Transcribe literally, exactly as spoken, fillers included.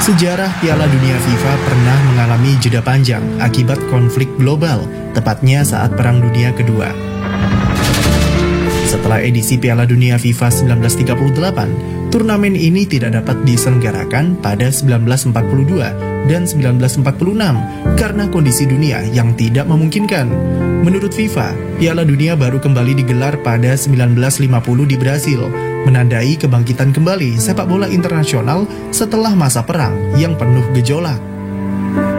Sejarah Piala Dunia FIFA pernah mengalami jeda panjang akibat konflik global, tepatnya saat Perang Dunia Kedua. Setelah edisi Piala Dunia FIFA seribu sembilan ratus tiga puluh delapan, turnamen ini tidak dapat diselenggarakan pada seribu sembilan ratus empat puluh dua dan seribu sembilan ratus empat puluh enam karena kondisi dunia yang tidak memungkinkan. Menurut FIFA, Piala Dunia baru kembali digelar pada seribu sembilan ratus lima puluh di Brasil, menandai kebangkitan kembali sepak bola internasional setelah masa perang yang penuh gejolak.